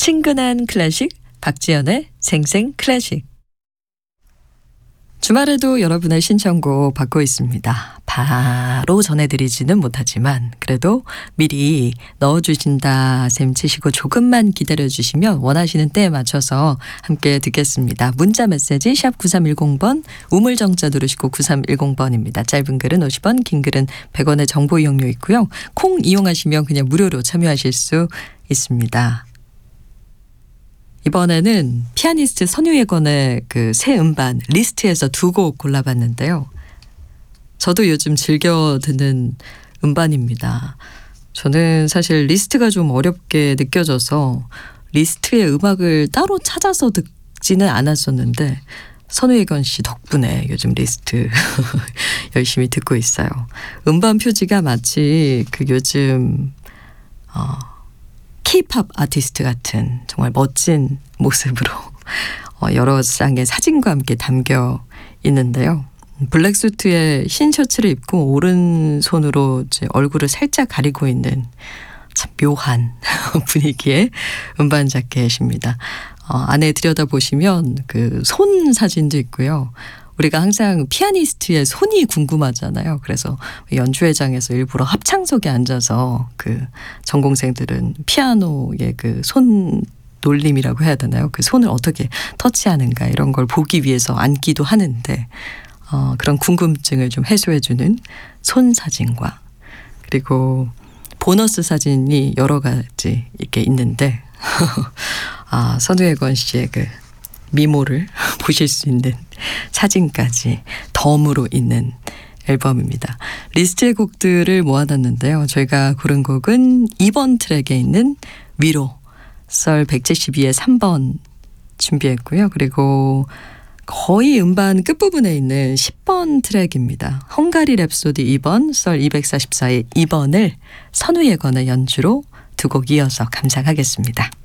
친근한 클래식 박지연의 생생 클래식. 주말에도 여러분의 신청곡 받고 있습니다. 바로 전해드리지는 못하지만 그래도 미리 넣어주신다 셈 치시고 조금만 기다려주시면 원하시는 때에 맞춰서 함께 듣겠습니다. 문자 메시지 샵 9310번 우물정자 누르시고 9310번입니다. 짧은 글은 50원, 긴 글은 100원의 정보 이용료 있고요. 콩 이용하시면 그냥 무료로 참여하실 수 있습니다. 이번에는 피아니스트 선유예건의 그 새 음반 리스트에서 두 곡 골라봤는데요. 저도 요즘 즐겨 듣는 음반입니다. 저는 사실 리스트가 좀 어렵게 느껴져서 리스트의 음악을 따로 찾아서 듣지는 않았었는데 선유예건 씨 덕분에 요즘 리스트 열심히 듣고 있어요. 음반 표지가 마치 그 요즘 K-팝 아티스트 같은 정말 멋진 모습으로 여러 쌍의 사진과 함께 담겨 있는데요. 블랙 수트에 흰 셔츠를 입고 오른손으로 이제 얼굴을 살짝 가리고 있는 참 묘한 분위기의 음반 자켓입니다. 안에 들여다보시면 그 손 사진도 있고요. 우리가 항상 피아니스트의 손이 궁금하잖아요. 그래서 연주회장에서 일부러 합창석에 앉아서 그 전공생들은 피아노의 그 손 놀림이라고 해야 되나요? 그 손을 어떻게 터치하는가 이런 걸 보기 위해서 앉기도 하는데 그런 궁금증을 좀 해소해주는 손 사진과 그리고 보너스 사진이 여러 가지 이렇게 있는데 선유예건 씨의 그 미모를 보실 수 있는 사진까지 덤으로 있는 앨범입니다. 리스트의 곡들을 모아놨는데요. 저희가 고른 곡은 2번 트랙에 있는 위로 썰 172의 3번 준비했고요. 그리고 거의 음반 끝부분에 있는 10번 트랙입니다. 헝가리 랩소디 2번 썰 244의 2번을 선유예건의 연주로 두 곡 이어서 감상하겠습니다.